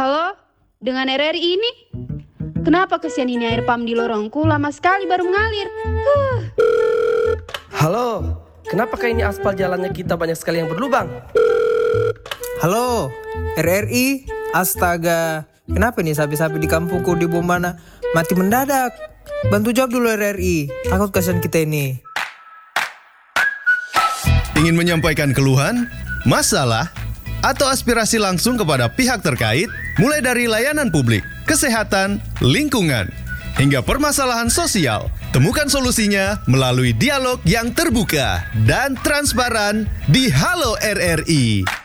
Halo, dengan RRI ini? Kenapa kesian ini air pam di lorongku lama sekali baru mengalir? Halo, kenapa kayaknya aspal jalannya kita banyak sekali yang berlubang? Halo, RRI, astaga. Kenapa nih sapi-sapi di kampungku di Bomana mati mendadak? Bantu jawab dulu RRI, takut kasihan kita ini. Ingin menyampaikan keluhan, masalah, atau aspirasi langsung kepada pihak terkait, mulai dari layanan publik, kesehatan, lingkungan, hingga permasalahan sosial. Temukan solusinya melalui dialog yang terbuka dan transparan di Halo RRI.